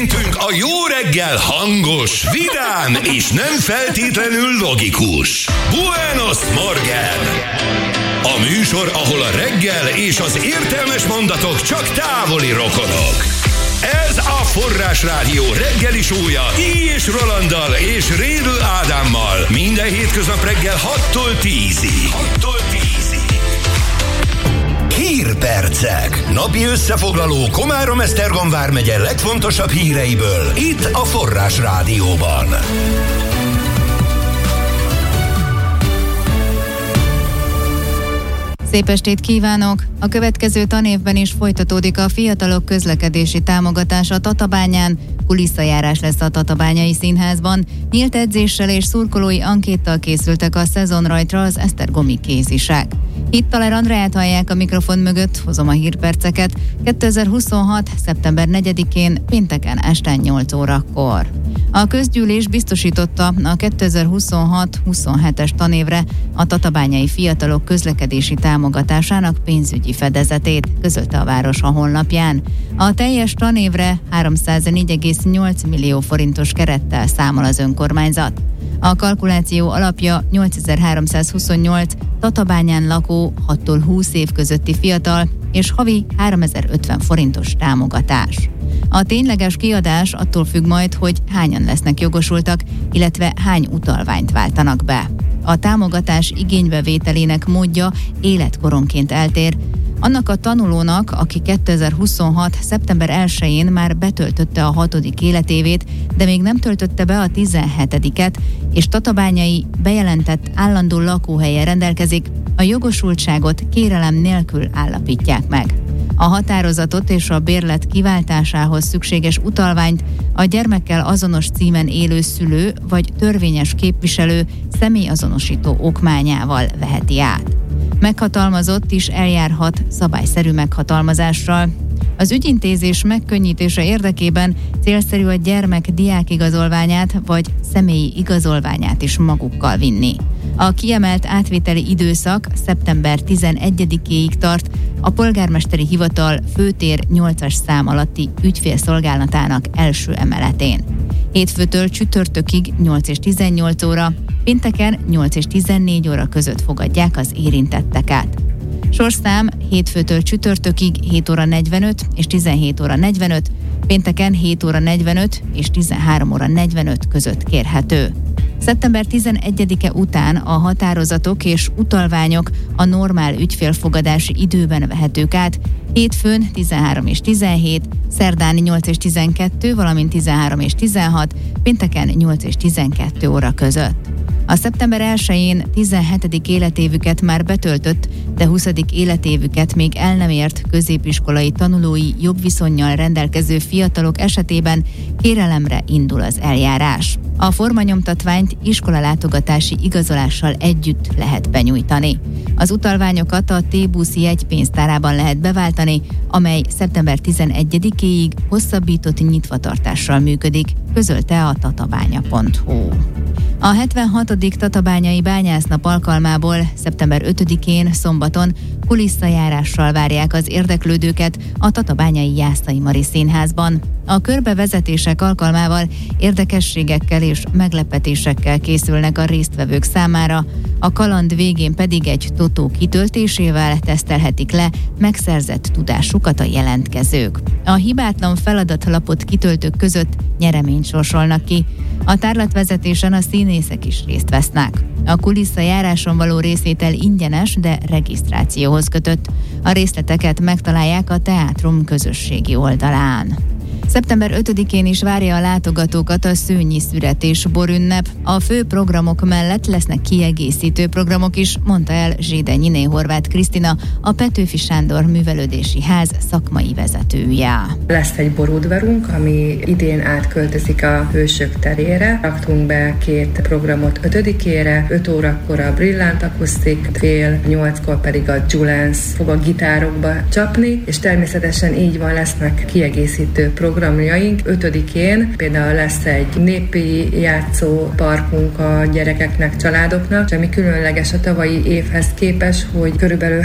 A jó reggel hangos, vidám és nem feltétlenül logikus. Buenos Morgen! A műsor, ahol a reggel és az értelmes mondatok csak távoli rokonok. Ez a Forrásrádió reggeli show-ja és Rolanddal és Rédl Ádámmal minden hétköznap reggel 6-tól 10-ig. Hírpercek. Napi összefoglaló Komárom-Esztergom vármegye legfontosabb híreiből. Itt a Forrásrádióban. Szép estét kívánok! A következő tanévben is folytatódik a fiatalok közlekedési támogatása Tatabányán. Kulisszajárás lesz a Tatabányai Színházban. Nyílt edzéssel és szurkolói ankéttal készültek a szezonrajtra az esztergomi kézisek. Hittaler Andreát hallják a mikrofon mögött, hozom a hírperceket. 2026. szeptember 4-én, pénteken este 8 órakor. A közgyűlés biztosította a 2026-27-es tanévre a tatabányai fiatalok közlekedési támogatásának pénzügyi fedezetét, közölte a város a honlapján. A teljes tanévre 304,8 millió forintos kerettel számol az önkormányzat. A kalkuláció alapja 8328 Tatabányán lakó 6-tól 20 év közötti fiatal és havi 3050 forintos támogatás. A tényleges kiadás attól függ majd, hogy hányan lesznek jogosultak, illetve hány utalványt váltanak be. A támogatás igénybevételének módja életkoronként eltér. Annak a tanulónak, aki 2026. szeptember 1-én már betöltötte a 6. életévét, de még nem töltötte be a 17-et, és tatabányai bejelentett állandó lakóhelyen rendelkezik, a jogosultságot kérelem nélkül állapítják meg. A határozatot és a bérlet kiváltásához szükséges utalványt a gyermekkel azonos címen élő szülő vagy törvényes képviselő személyazonosító okmányával veheti át. Meghatalmazott is eljárhat szabályszerű meghatalmazással. Az ügyintézés megkönnyítése érdekében célszerű a gyermek diákigazolványát vagy személyi igazolványát is magukkal vinni. A kiemelt átviteli időszak szeptember 11-éig tart a polgármesteri hivatal főtér 8-as szám alatti ügyfélszolgálatának első emeletén. Hétfőtől csütörtökig 8 és 18 óra, pénteken 8 és 14 óra között fogadják az érintetteket. Sorszám hétfőtől csütörtökig 7 óra 45 és 17 óra 45, pénteken 7 óra 45 és 13 óra 45 között kérhető. Szeptember 11-e után a határozatok és utalványok a normál ügyfélfogadási időben vehetők át, hétfőn 13 és 17, szerdán 8 és 12, valamint 13 és 16, pénteken 8 és 12 óra között. A szeptember 1-én 17. életévüket már betöltött, de 20. életévüket még el nem ért középiskolai tanulói jogviszonnyal rendelkező fiatalok esetében kérelemre indul az eljárás. A formanyomtatványt iskolalátogatási igazolással együtt lehet benyújtani. Az utalványokat a T-buszi jegypénztárában lehet beváltani, amely szeptember 11-éig hosszabbított nyitvatartással működik, közölte a tatabánya.hu. A 76. tatabányai bányásznap alkalmából szeptember 5-én szombaton kulisszajárással várják az érdeklődőket a tatabányai Jászai Mari Színházban. A körbevezetések alkalmával érdekességekkel és meglepetésekkel készülnek a résztvevők számára, a kaland végén pedig egy totó kitöltésével tesztelhetik le megszerzett tudásukat a jelentkezők. A hibátlan feladatlapot kitöltők között nyereményt sorsolnak ki. A tárlatvezetésen a színészek is részt vesznek. A kulisszajáráson való részvétel ingyenes, de regisztrációhoz kötött. A részleteket megtalálják a Teátrum közösségi oldalán. Szeptember 5-én is várja a látogatókat a szőnyi szüretés borünnep. A fő programok mellett lesznek kiegészítő programok is, mondta el Zsédenyiné Horváth Krisztina, a Petőfi Sándor Művelődési Ház szakmai vezetője. Lesz egy borudvarunk, ami idén átköltözik a Hősök terére. Raktunk be 2 programot 5-ére, 5 órakor a Brillant Akusztik, fél 8-kor pedig a Julens fog a gitárokba csapni, és természetesen így van, lesznek kiegészítő programok, programjaink. 5-én például lesz egy népi játszóparkunk a gyerekeknek, családoknak, és ami különleges a tavalyi évhez képest, hogy körülbelül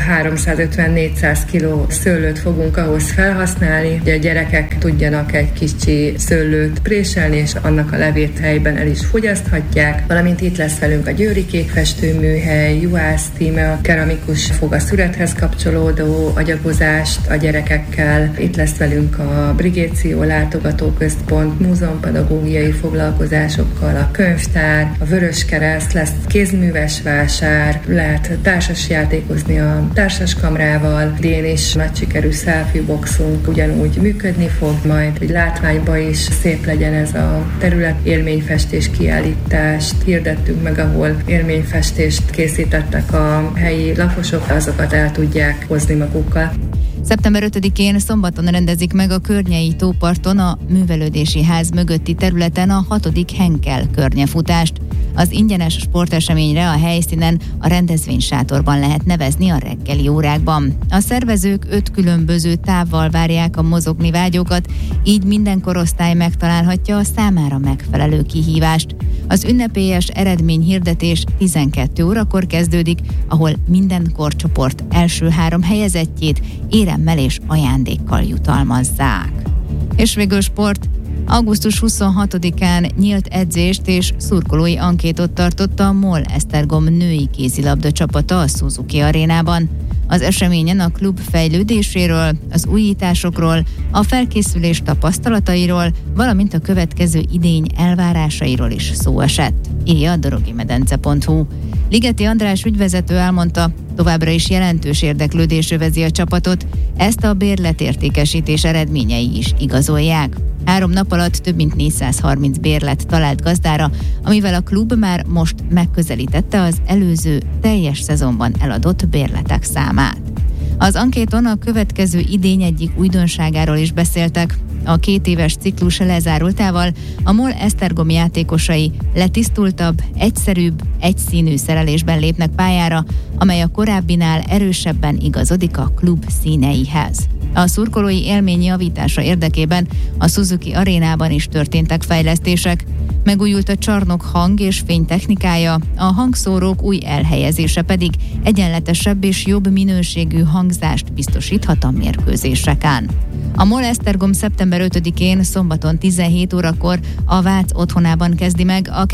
350-400 kg szőlőt fogunk ahhoz felhasználni, hogy a gyerekek tudjanak egy kicsi szőlőt préselni, és annak a levét helyben el is fogyaszthatják. Valamint itt lesz velünk a Győri Kékfestőműhely, juhász tíme, a keramikus fog a szürethez kapcsolódó agyagozást a gyerekekkel. Itt lesz velünk a Brigéció látogatóközpont, múzeumpedagógiai foglalkozásokkal, a könyvtár, a Vöröskereszt, lesz kézműves vásár, lehet társasjátékozni a társaskamrával, idén is nagy sikerű selfie boxunk ugyanúgy működni fog majd, hogy látványban is szép legyen ez a terület. Élményfestés kiállítást hirdettünk meg, ahol élményfestést készítettek a helyi lakosok, azokat el tudják hozni magukkal. Szeptember 5-én szombaton rendezik meg a Környei tóparton a Művelődési Ház mögötti területen a 6. Henkel környefutást. Az ingyenes sporteseményre a helyszínen, a rendezvénysátorban lehet nevezni a reggeli órákban. A szervezők 5 különböző távval várják a mozogni vágyókat, így minden korosztály megtalálhatja a számára megfelelő kihívást. Az ünnepélyes eredményhirdetés 12 órakor kezdődik, ahol minden korcsoport első 3 helyezettjét éremmel és ajándékkal jutalmazzák. És végül sport. Augusztus 26-án nyílt edzést és szurkolói ankétot tartott a MOL Esztergom női kézilabda csapata a Suzuki arénában. Az eseményen a klub fejlődéséről, az újításokról, a felkészülés tapasztalatairól, valamint a következő idény elvárásairól is szó esett, írja a dorogimedence.hu. Ligeti András ügyvezető elmondta, továbbra is jelentős érdeklődés övezi a csapatot, ezt a bérletértékesítés eredményei is igazolják. 3 nap alatt több mint 430 bérlet talált gazdára, amivel a klub már most megközelítette az előző teljes szezonban eladott bérletek számát. Az ankéton a következő idény egyik újdonságáról is beszéltek. A 2 éves ciklus lezárultával a MOL Esztergom játékosai letisztultabb, egyszerűbb, egyszínű szerelésben lépnek pályára, amely a korábbinál erősebben igazodik a klub színeihez. A szurkolói élmény javítása érdekében a Suzuki arénában is történtek fejlesztések. Megújult a csarnok hang- és fénytechnikája, a hangszórók új elhelyezése pedig egyenletesebb és jobb minőségű hangzást biztosíthat a mérkőzéseken. A MOL Esztergom szeptember 5-én szombaton 17 órakor a Vác otthonában kezdi meg a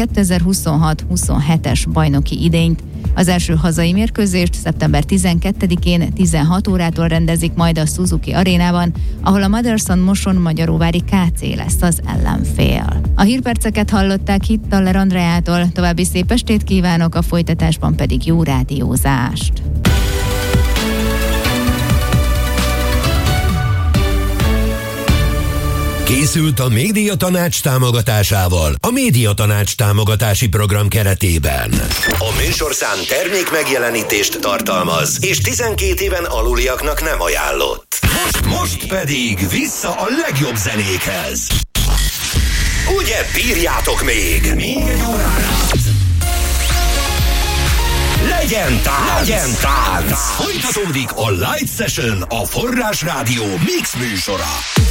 2026-27-es bajnoki idényt. Az első hazai mérkőzést szeptember 12-én 16 órától rendezik majd a Suzuki arénában, ahol a Motherson-Moson-Magyaróvári KC lesz az ellenfél. A hírperceket hallották Hittaler Andreától, további szép estét kívánok, a folytatásban pedig jó rádiózást! Készült a Médiatanács támogatásával a Médiatanács támogatási program keretében. A műsorszám termék megjelenítést tartalmaz, és 12 éven aluliaknak nem ajánlott. Most pedig vissza a legjobb zenékhez. Ugye bírjátok még? Még egy órára. Legyen tánc! Folytatódik a Light Session, a Forrás Rádió mix műsora.